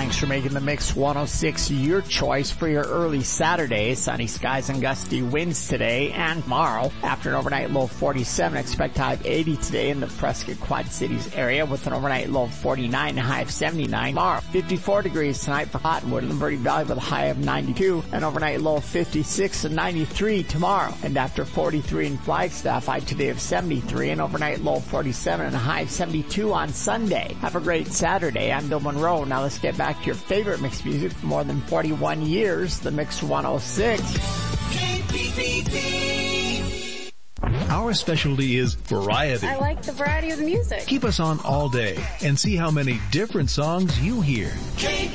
Thanks for making the Mix 106 your choice for your early Saturday. Sunny skies and gusty winds today and tomorrow. After an overnight low of 47, expect high of 80 today in the Prescott Quad Cities area with an overnight low of 49 and a high of 79 tomorrow. 54 degrees tonight for Cottonwood and Verde Valley with a high of 92, an overnight low of 56 and 93 tomorrow. And after 43 in Flagstaff, high today of 73, an overnight low of 47 and a high of 72 on Sunday. Have a great Saturday. I'm Bill Monroe. Now let's get back to your favorite mixed music for more than 41 years, the Mix 106. KPPP. Our specialty is variety. I like the variety of the music. Keep us on all day and see how many different songs you hear.